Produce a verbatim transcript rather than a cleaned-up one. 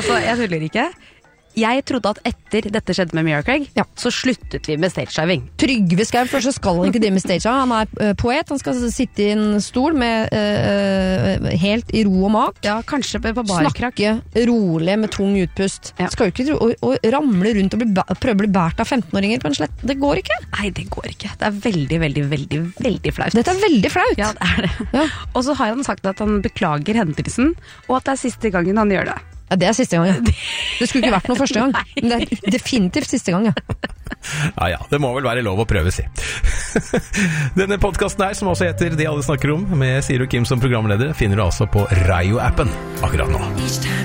Altså, jeg tuller ikke. Jeg trodde at etter dette skjedde med Mira Craig, ja. så sluttet vi med stagediving. Trygve Skau, først så skal han ikke drive med stagediving. Han er uh, poet, han skal sitte i en stol med uh, helt i ro og mak. Ja, kanskje på barkrakk. Snakke rolig med tung utpust. Ja. Skal jo ikke og, og ramle rundt og bli, prøve å bli bært av femten-åringer på en slett. Det går ikke. Nei, det går ikke. Det er veldig, veldig, veldig, veldig flaut. Dette er veldig flaut. Ja, det er det. Ja. Og så har han sagt at han beklager hendelsen, og at det er siste gangen han gjør det. Ja, det er siste gang, ja. Det skulle ikke vært noe første gang. Men det er definitivt siste gang, ja. Ja, ja. Det må vel være lov å prøve, si. Denne podcasten her, som også heter Det alle snakker om, med Siri og Kim som programleder, finner du altså på Rayo-appen akkurat nå.